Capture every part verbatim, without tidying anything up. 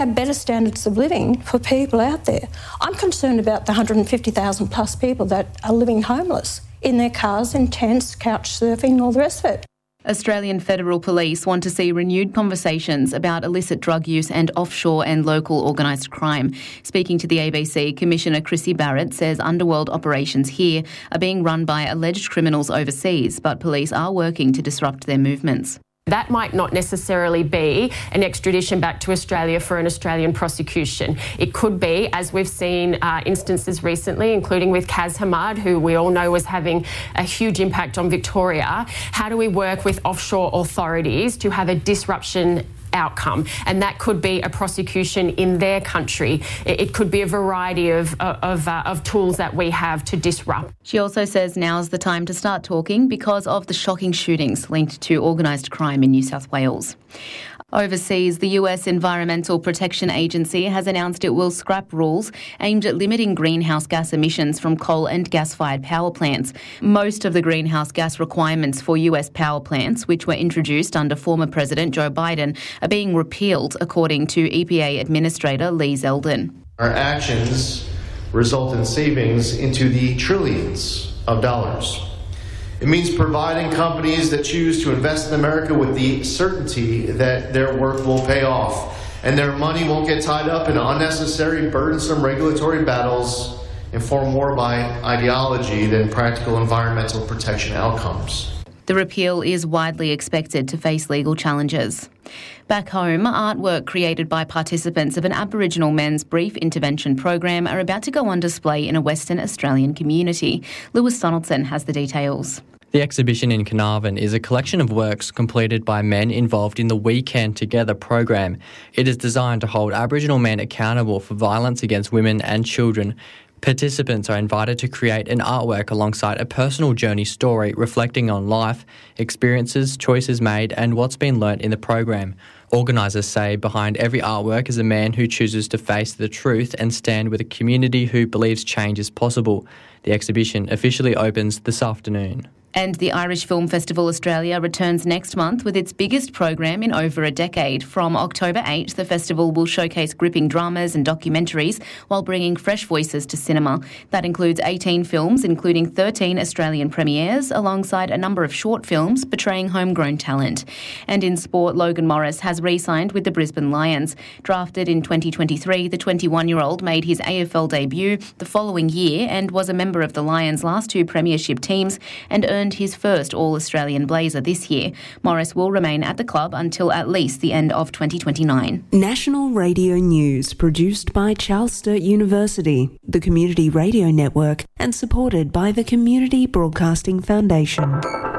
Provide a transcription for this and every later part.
Have better standards of living for people out there. I'm concerned about the one hundred fifty thousand plus people that are living homeless in their cars, in tents, couch surfing, all the rest of it. Australian Federal Police want to see renewed conversations about illicit drug use and offshore and local organised crime. Speaking to the A B C, Commissioner Chrissy Barrett says underworld operations here are being run by alleged criminals overseas, but police are working to disrupt their movements. That might not necessarily be an extradition back to Australia for an Australian prosecution. It could be, as we've seen uh, instances recently, including with Kaz Hamad, who we all know was having a huge impact on Victoria. How do we work with offshore authorities to have a disruption outcome? And that could be a prosecution in their country. It could be a variety of of, uh, of tools that we have to disrupt. She also says now's the time to start talking because of the shocking shootings linked to organised crime in New South Wales. Overseas, the U S Environmental Protection Agency has announced it will scrap rules aimed at limiting greenhouse gas emissions from coal and gas-fired power plants. Most of the greenhouse gas requirements for U S power plants, which were introduced under former President Joe Biden, are being repealed, according to E P A Administrator Lee Zeldin. Our actions result in savings into the trillions of dollars. It means providing companies that choose to invest in America with the certainty that their work will pay off and their money won't get tied up in unnecessary, burdensome regulatory battles informed more by ideology than practical environmental protection outcomes. The repeal is widely expected to face legal challenges. Back home, artwork created by participants of an Aboriginal men's brief intervention program are about to go on display in a Western Australian community. Lewis Donaldson has the details. The exhibition in Carnarvon is a collection of works completed by men involved in the We Can Together program. It is designed to hold Aboriginal men accountable for violence against women and children. Participants are invited to create an artwork alongside a personal journey story reflecting on life, experiences, choices made and what's been learnt in the program. Organisers say behind every artwork is a man who chooses to face the truth and stand with a community who believes change is possible. The exhibition officially opens this afternoon. And the Irish Film Festival Australia returns next month with its biggest program in over a decade. From October eighth, the festival will showcase gripping dramas and documentaries while bringing fresh voices to cinema. That includes eighteen films, including thirteen Australian premieres, alongside a number of short films portraying homegrown talent. And in sport, Logan Morris has re-signed with the Brisbane Lions. Drafted in twenty twenty-three, the twenty-one-year-old made his A F L debut the following year and was a member of the Lions' last two premiership teams and earned his first All-Australian blazer this year. Morris will remain at the club until at least the end of twenty twenty-nine. National Radio News, produced by Charles Sturt University, the Community Radio Network, and supported by the Community Broadcasting Foundation.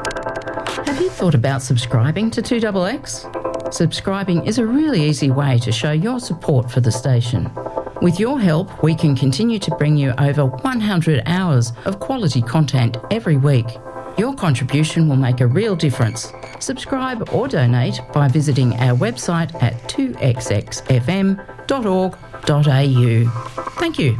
Have you thought about subscribing to two X X? Subscribing is a really easy way to show your support for the station. With your help, we can continue to bring you over one hundred hours of quality content every week. Your contribution will make a real difference. Subscribe or donate by visiting our website at two x x f m dot org dot a u. Thank you.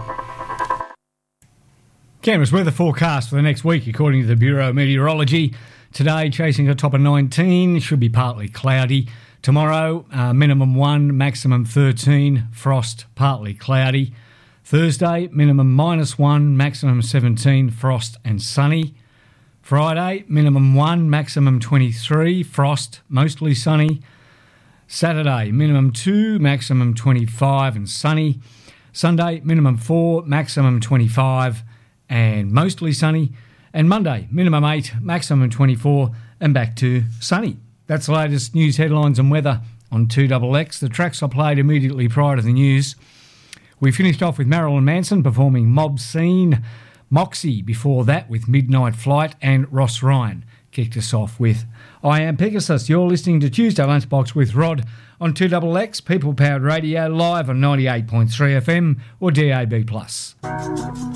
Canberra's weather forecast for the next week, according to the Bureau of Meteorology. Today, chasing a top of nineteen, should be partly cloudy. Tomorrow, uh, minimum one, maximum thirteen, frost, partly cloudy. Thursday, minimum minus one, maximum seventeen, frost and sunny. Friday, minimum one, maximum twenty-three, frost, mostly sunny. Saturday, minimum two, maximum twenty-five and sunny. Sunday, minimum four, maximum twenty-five and mostly sunny. And Monday, minimum eight, maximum twenty-four and back to sunny. That's the latest news headlines and weather on two X X. The tracks I played immediately prior to the news. We finished off with Marilyn Manson performing Mob Scene. Moxie before that with Midnight Flight, and Ross Ryan kicked us off with I Am Pegasus. You're listening to Tuesday Lunchbox with Rod on two X X, People Powered Radio, live on ninety-eight point three F M or D A B plus.